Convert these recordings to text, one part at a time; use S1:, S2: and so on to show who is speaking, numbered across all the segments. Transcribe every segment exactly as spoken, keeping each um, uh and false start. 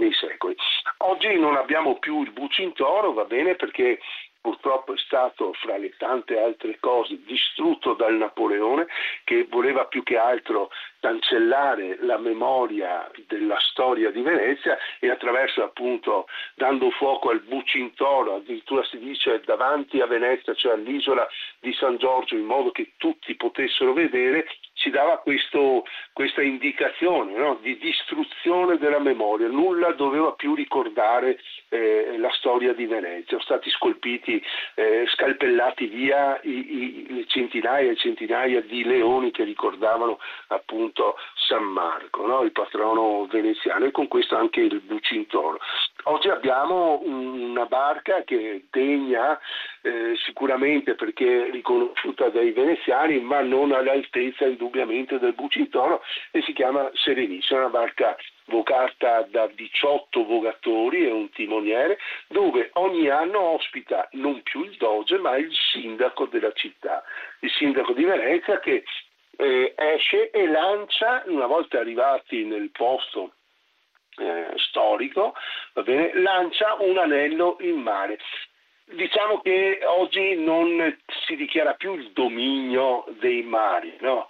S1: nei secoli. Oggi non abbiamo più il Bucintoro, va bene, perché purtroppo è stato, fra le tante altre cose, distrutto dal Napoleone, che voleva più che altro cancellare la memoria della storia di Venezia, e attraverso, appunto, dando fuoco al Bucintoro, addirittura si dice davanti a Venezia, cioè all'isola di San Giorgio, in modo che tutti potessero vedere, ci dava questo, questa indicazione, no? Di distruzione della memoria. Nulla doveva più ricordare eh, la storia di Venezia. Sono stati scolpiti, eh, scalpellati via i, i, centinaia e centinaia di leoni che ricordavano appunto San Marco, no? Il patrono veneziano, e con questo anche il Bucintoro. Oggi abbiamo una barca che è degna, eh, sicuramente perché riconosciuta dai veneziani, ma non all'altezza indubbiamente del Bucintoro, e si chiama Serenissima, una barca vocata da diciotto vogatori e un timoniere, dove ogni anno ospita non più il doge ma il sindaco della città, il sindaco di Venezia, che eh, esce e lancia, una volta arrivati nel posto eh, storico, va bene, lancia un anello in mare. Diciamo che oggi non si dichiara più il dominio dei mari, no?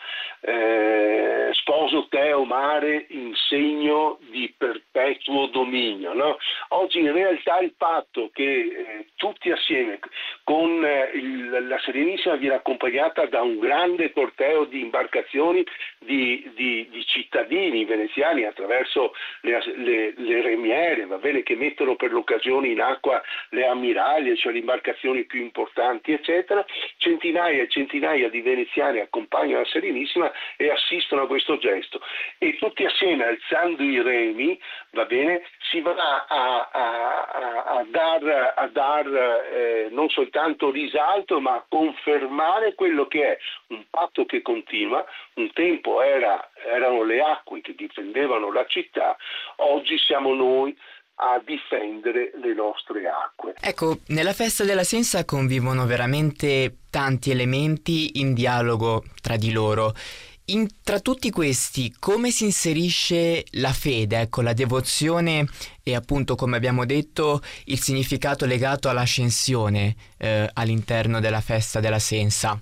S1: Eh, sposo te, o mare, in segno di perpetuo dominio, no? Oggi in realtà il patto che eh, tutti assieme, con eh, il, la Serenissima viene accompagnata da un grande corteo di imbarcazioni di, di, di cittadini veneziani attraverso le, le, le remiere, va bene, che mettono per l'occasione in acqua le ammiraglie, cioè le imbarcazioni più importanti, eccetera. Centinaia e centinaia di veneziani accompagnano la Serenissima e assistono a questo gesto, e tutti assieme, alzando i remi, va bene, si va a, a, a, a dar, a dar eh, non soltanto risalto, ma a confermare quello che è un patto che continua. Un tempo era, erano le acque che difendevano la città, oggi siamo noi a difendere le nostre acque.
S2: Ecco, nella festa della Sensa convivono veramente tanti elementi in dialogo tra di loro. In, tra tutti questi, come si inserisce la fede, ecco, la devozione e, appunto, come abbiamo detto, il significato legato all'ascensione eh, all'interno della festa della Sensa?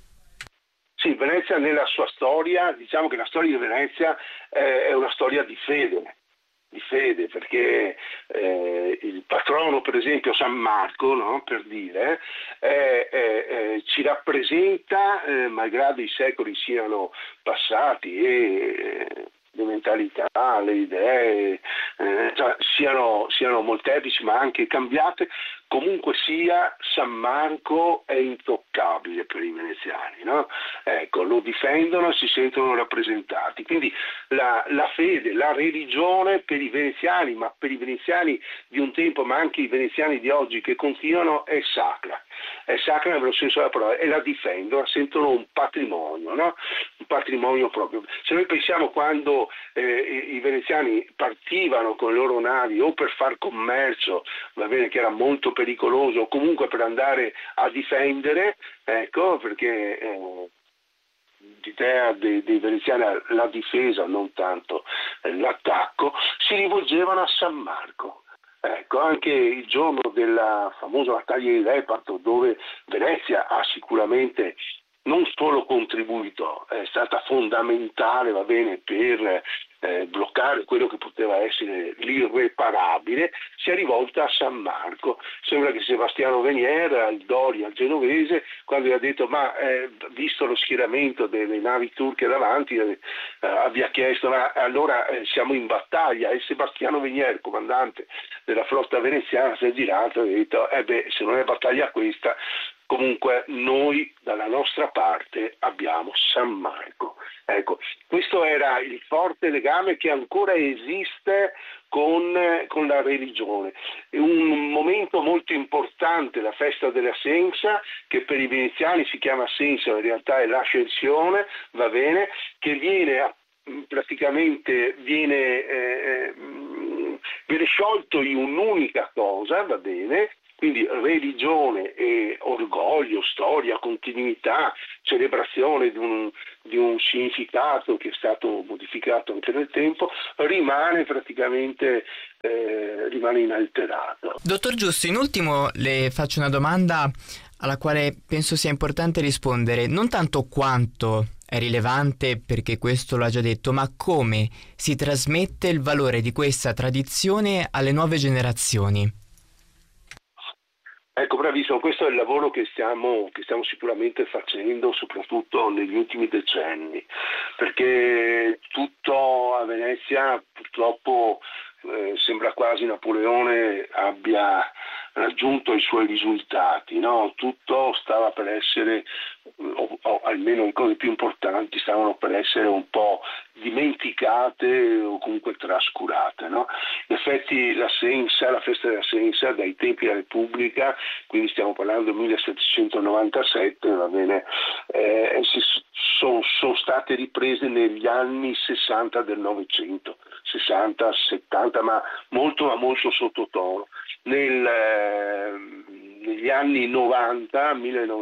S1: Sì, Venezia nella sua storia, diciamo che la storia di Venezia eh, è una storia di fede. di fede, perché eh, il patrono, per esempio San Marco, no, per dire, eh, eh, eh, ci rappresenta, eh, malgrado i secoli siano passati e eh, le mentalità, le idee eh, cioè, siano, siano molteplici ma anche cambiate, comunque sia San Marco è intoccabile per i veneziani, no? Ecco, lo difendono e si sentono rappresentati. Quindi la, la fede, la religione per i veneziani, ma per i veneziani di un tempo, ma anche i veneziani di oggi che continuano, è sacra. È sacra nel vero senso della parola, e la difendono, la sentono un patrimonio, no? Un patrimonio proprio. Se noi pensiamo quando eh, i, i veneziani partivano con le loro navi o per far commercio, va bene, che era molto pericoloso, o comunque per andare a difendere, ecco, perché eh, l'idea dei, dei veneziani è la difesa, non tanto eh, l'attacco, si rivolgevano a San Marco. Ecco, anche il giorno della famosa battaglia di Lepanto, dove Venezia ha sicuramente non solo contribuito, è stata fondamentale, va bene, per eh, bloccare quello che poteva essere l'irreparabile, si è rivolta a San Marco. Sembra che Sebastiano Venier, il Doria, il genovese, quando gli ha detto ma eh, visto lo schieramento delle navi turche davanti, eh, abbia chiesto ma allora eh, siamo in battaglia, e Sebastiano Venier, comandante della flotta veneziana, si è girato e ha detto eh beh, se non è battaglia questa, comunque noi dalla nostra parte abbiamo San Marco. Ecco, questo era il forte legame che ancora esiste con, con la religione. È un momento molto importante, la festa della Sensa, che per i veneziani si chiama Sensa, in realtà è l'ascensione, va bene, che viene praticamente viene, eh, viene sciolto in un'unica cosa, va bene, quindi religione e orgoglio, storia, continuità, celebrazione di un, di un significato che è stato modificato anche nel tempo, rimane praticamente eh, rimane inalterato.
S2: Dottor Giusto, in ultimo le faccio una domanda alla quale penso sia importante rispondere, non tanto quanto è rilevante, perché questo lo ha già detto, ma come si trasmette il valore di questa tradizione alle nuove generazioni.
S1: Ecco, bravissimo, questo è il lavoro che stiamo, che stiamo sicuramente facendo, soprattutto negli ultimi decenni, perché tutto a Venezia purtroppo eh, sembra quasi Napoleone abbia raggiunto i suoi risultati, no? Tutto stava per essere, o, o almeno le cose più importanti stavano per essere un po' dimenticate o comunque trascurate, no? In effetti la Sensa, la festa della Sensa dai tempi della Repubblica, quindi stiamo parlando del millesettecentonovantasette, va bene, eh, si, sono, sono state riprese negli anni sessanta del Novecento, sessanta, settanta, ma molto ma molto sottotono. Nel, eh, negli anni novanta,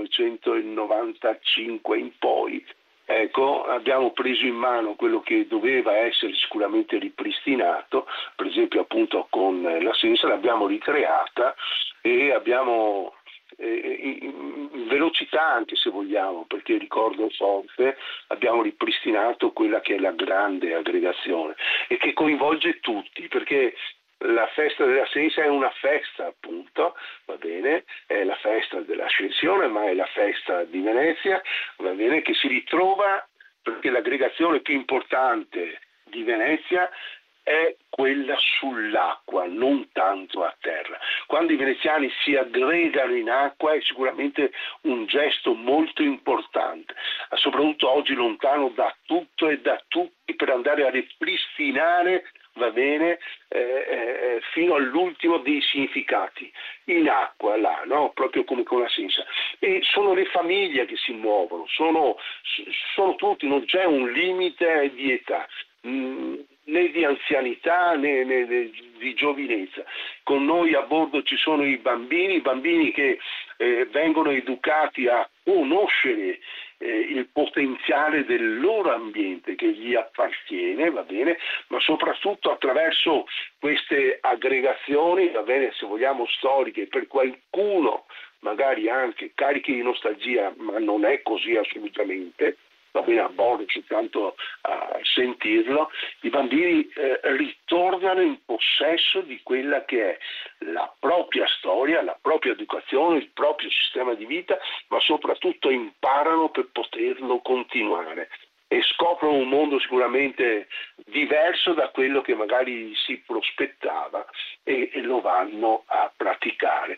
S1: millenovecentonovantacinque in poi, ecco, abbiamo preso in mano quello che doveva essere sicuramente ripristinato, per esempio appunto con la Sensa l'abbiamo ricreata e abbiamo eh, in velocità anche se vogliamo, perché ricordo forte, abbiamo ripristinato quella che è la grande aggregazione e che coinvolge tutti, perché la festa della Sensa è una festa appunto, va bene, è la festa dell'Ascensione, ma è la festa di Venezia, va bene, che si ritrova perché l'aggregazione più importante di Venezia è quella sull'acqua, non tanto a terra. Quando i veneziani si aggregano in acqua è sicuramente un gesto molto importante, soprattutto oggi lontano da tutto e da tutti, per andare a ripristinare, va bene, eh, eh, fino all'ultimo dei significati, in acqua là, no? Proprio come con la Sensa. E sono le famiglie che si muovono, sono, sono tutti, non c'è un limite di età, mh, né di anzianità né, né, né di giovinezza. Con noi a bordo ci sono i bambini, i bambini che eh, vengono educati a conoscere eh, il potenziale del loro ambiente che gli appartiene, va bene, ma soprattutto attraverso queste aggregazioni, va bene, se vogliamo storiche, per qualcuno magari anche carichi di nostalgia, ma non è così assolutamente, va bene, a bordo soltanto a sentirlo, i bambini eh, ritornano in possesso di quella che è la propria storia, la propria educazione, il proprio sistema di vita, ma soprattutto imparano per poterlo continuare e scoprono un mondo sicuramente diverso da quello che magari si prospettava e, e lo vanno a praticare.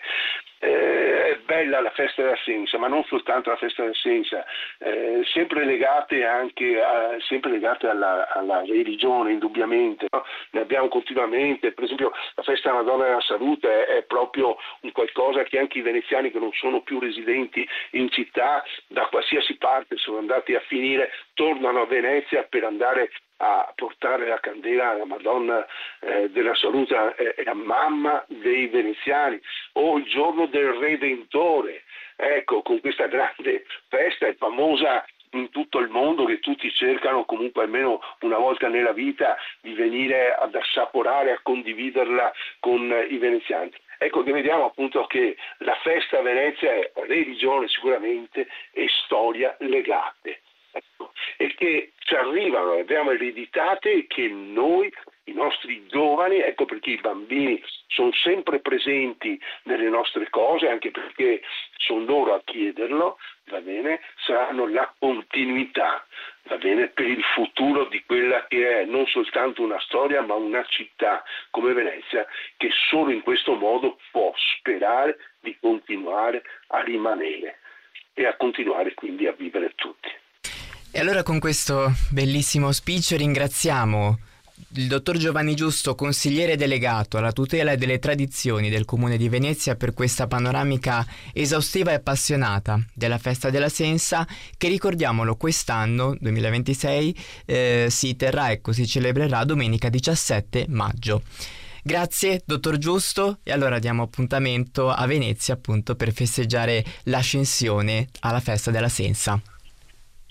S1: Eh, è bella la festa della Sensa, ma non soltanto la festa della Sensa, eh, sempre legate anche a, sempre legate alla, alla religione, indubbiamente, no? Ne abbiamo continuamente, per esempio la festa della Madonna della Salute è, è proprio un qualcosa che anche i veneziani che non sono più residenti in città, da qualsiasi parte sono andati a finire, tornano a Venezia per andare a portare la candela alla Madonna eh, della Salute, eh, la mamma dei veneziani, o il giorno del Redentore, ecco, con questa grande festa, è famosa in tutto il mondo, che tutti cercano comunque almeno una volta nella vita di venire ad assaporare, a condividerla con eh, i veneziani. Ecco che vediamo appunto che la festa a Venezia è religione sicuramente e storia legate. Ecco, e che ci arrivano, le abbiamo ereditate e che noi, i nostri giovani, ecco perché i bambini sono sempre presenti nelle nostre cose, anche perché sono loro a chiederlo, va bene, saranno la continuità, va bene, per il futuro di quella che è non soltanto una storia ma una città come Venezia, che solo in questo modo può sperare di continuare a rimanere e a continuare quindi a vivere tutti.
S2: E allora con questo bellissimo speech ringraziamo il dottor Giovanni Giusto, consigliere delegato alla tutela delle tradizioni del Comune di Venezia, per questa panoramica esaustiva e appassionata della Festa della Sensa, che, ricordiamolo, quest'anno duemilaventisei eh, si terrà, ecco, si celebrerà domenica diciassette maggio. Grazie dottor Giusto, e allora diamo appuntamento a Venezia appunto per festeggiare l'ascensione alla Festa della Sensa.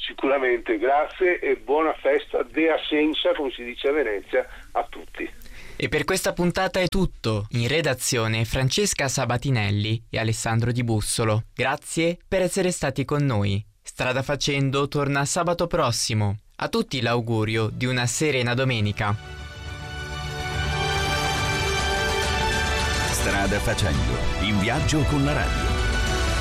S1: sicuramente grazie e buona festa de Ascensa, come si dice a Venezia, a tutti.
S2: E per questa puntata è tutto. In redazione Francesca Sabatinelli e Alessandro Di Bussolo. Grazie per essere stati con noi. Strada Facendo torna sabato prossimo. A tutti l'augurio di una serena domenica.
S3: Strada Facendo, in viaggio con la radio.